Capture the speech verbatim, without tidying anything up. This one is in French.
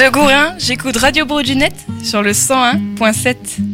de Gourin, j'écoute Radio Bourdunette sur le cent un point sept.